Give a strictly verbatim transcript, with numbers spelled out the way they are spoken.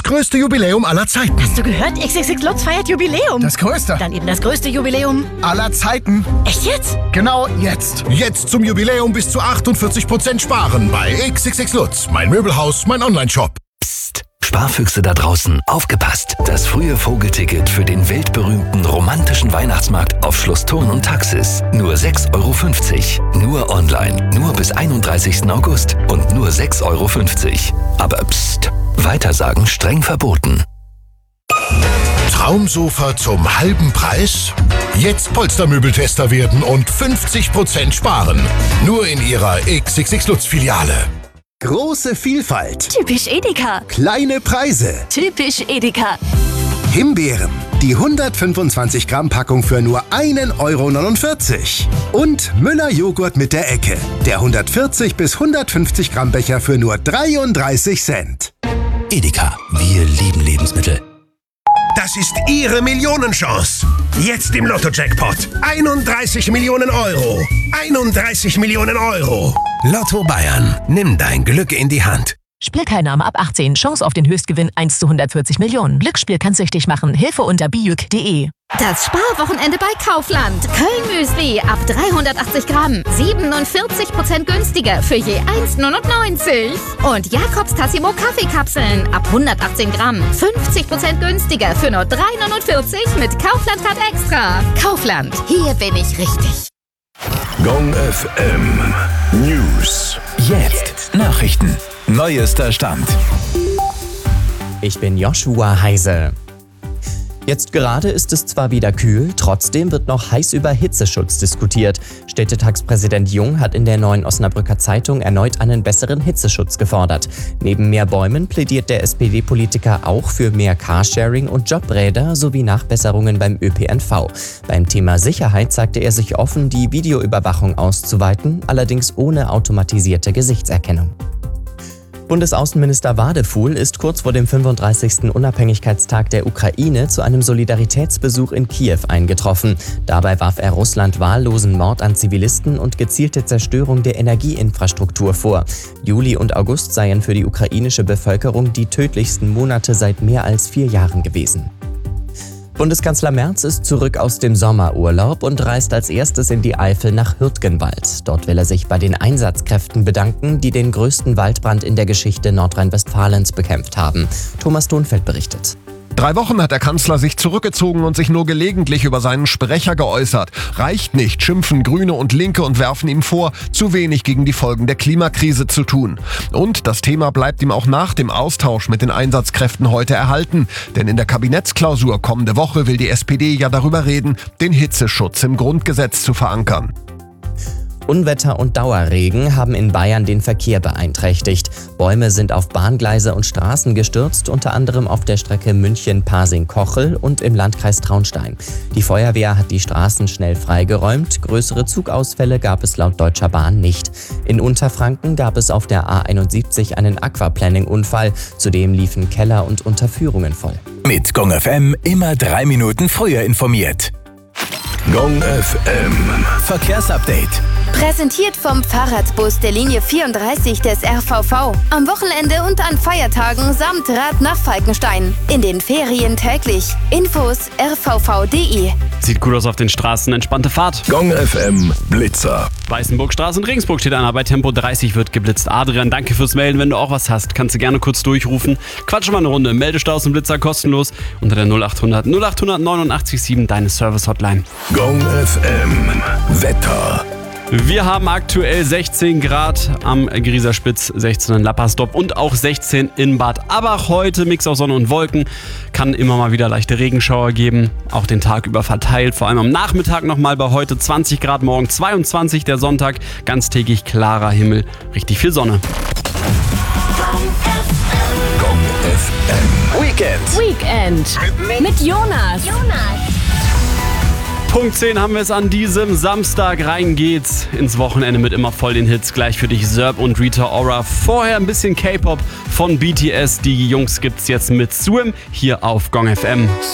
größte Jubiläum aller Zeiten. Hast du gehört? X X X Lutz feiert Jubiläum. Das größte. Dann eben das größte Jubiläum aller Zeiten. Echt jetzt? Genau jetzt. Jetzt zum Jubiläum bis zu achtundvierzig Prozent sparen bei X X X Lutz. Mein Möbelhaus, mein Onlineshop. Psst. Sparfüchse da draußen, aufgepasst! Das frühe Vogelticket für den weltberühmten romantischen Weihnachtsmarkt auf Schloss Thurn und Taxis. Nur sechs Euro fünfzig. Nur online, nur bis einunddreißigsten August und nur sechs Euro fünfzig. Aber psst, weitersagen streng verboten. Traumsofa zum halben Preis? Jetzt Polstermöbeltester werden und fünfzig Prozent sparen. Nur in Ihrer X X X Lutz Filiale. Große Vielfalt. Typisch Edeka. Kleine Preise. Typisch Edeka. Himbeeren. Die hundertfünfundzwanzig Gramm Packung für nur ein Euro neunundvierzig. Und Müller Joghurt mit der Ecke. Der hundertvierzig bis hundertfünfzig Gramm Becher für nur dreiunddreißig Cent. Edeka, wir lieben Lebensmittel. Das ist Ihre Millionenchance. Jetzt im Lotto-Jackpot. einunddreißig Millionen Euro. einunddreißig Millionen Euro. Lotto Bayern. Nimm dein Glück in die Hand. Spielteilnahme ab achtzehn. Chance auf den Höchstgewinn eins zu hundertvierzig Millionen. Glücksspiel kann süchtig machen. Hilfe unter bijuk punkt de. Das Sparwochenende bei Kaufland. Köln-Müsli ab dreihundertachtzig Gramm. siebenundvierzig Prozent günstiger für je eins Euro neunundneunzig. Und Jakobs Tassimo Kaffeekapseln ab hundertachtzehn Gramm. fünfzig Prozent günstiger für nur drei Euro neunundvierzig mit Kaufland-Card extra. Kaufland. Hier bin ich richtig. Gong F M News. Jetzt Nachrichten. Neuester Stand. Ich bin Joshua Heise. Jetzt gerade ist es zwar wieder kühl, trotzdem wird noch heiß über Hitzeschutz diskutiert. Städtetagspräsident Jung hat in der Neuen Osnabrücker Zeitung erneut einen besseren Hitzeschutz gefordert. Neben mehr Bäumen plädiert der S P D-Politiker auch für mehr Carsharing und Jobräder sowie Nachbesserungen beim Ö P N V. Beim Thema Sicherheit sagte er sich offen, die Videoüberwachung auszuweiten, allerdings ohne automatisierte Gesichtserkennung. Bundesaußenminister Wadefuhl ist kurz vor dem fünfunddreißigsten Unabhängigkeitstag der Ukraine zu einem Solidaritätsbesuch in Kiew eingetroffen. Dabei warf er Russland wahllosen Mord an Zivilisten und gezielte Zerstörung der Energieinfrastruktur vor. Juli und August seien für die ukrainische Bevölkerung die tödlichsten Monate seit mehr als vier Jahren gewesen. Bundeskanzler Merz ist zurück aus dem Sommerurlaub und reist als erstes in die Eifel nach Hürtgenwald. Dort will er sich bei den Einsatzkräften bedanken, die den größten Waldbrand in der Geschichte Nordrhein-Westfalens bekämpft haben. Thomas Thonfeld berichtet. Drei Wochen hat der Kanzler sich zurückgezogen und sich nur gelegentlich über seinen Sprecher geäußert. Reicht nicht, schimpfen Grüne und Linke und werfen ihm vor, zu wenig gegen die Folgen der Klimakrise zu tun. Und das Thema bleibt ihm auch nach dem Austausch mit den Einsatzkräften heute erhalten. Denn in der Kabinettsklausur kommende Woche will die S P D ja darüber reden, den Hitzeschutz im Grundgesetz zu verankern. Unwetter und Dauerregen haben in Bayern den Verkehr beeinträchtigt. Bäume sind auf Bahngleise und Straßen gestürzt, unter anderem auf der Strecke München-Pasing-Kochel und im Landkreis Traunstein. Die Feuerwehr hat die Straßen schnell freigeräumt. Größere Zugausfälle gab es laut Deutscher Bahn nicht. In Unterfranken gab es auf der A einundsiebzig einen Aquaplaning-Unfall. Zudem liefen Keller und Unterführungen voll. Mit Gong F M immer drei Minuten früher informiert. Gong F M Verkehrsupdate. Präsentiert vom Fahrradbus der Linie vierunddreißig des R V V. Am Wochenende und an Feiertagen samt Rad nach Falkenstein. In den Ferien täglich. Infos r v v punkt de. Sieht gut aus auf den Straßen. Entspannte Fahrt. Gong F M Blitzer. Weißenburgstraße in Regensburg steht einer. Bei Tempo dreißig wird geblitzt. Adrian, danke fürs Melden. Wenn du auch was hast, kannst du gerne kurz durchrufen. Quatsch mal eine Runde. Meldestaus und Blitzer kostenlos unter der null achthundert null achthundert neunundachtzig sieben, deine Service-Hotline. Gong F M Wetter. Wir haben aktuell sechzehn Grad am Grieser Spitz, sechzehn in Lappersdorp und auch sechzehn in Bad Abach. Heute Mix aus Sonne und Wolken, kann immer mal wieder leichte Regenschauer geben, auch den Tag über verteilt. Vor allem am Nachmittag nochmal bei heute zwanzig Grad, morgen zweiundzwanzig, der Sonntag, ganztägig klarer Himmel, richtig viel Sonne. Gong F M Weekend. Weekend mit Jonas. Jonas. Punkt zehn haben wir es an diesem Samstag. Rein geht's ins Wochenende mit immer voll den Hits. Gleich für dich Zerb und Rita Ora. Vorher ein bisschen K-Pop von B T S. Die Jungs gibt's jetzt mit Swim hier auf Gong F M.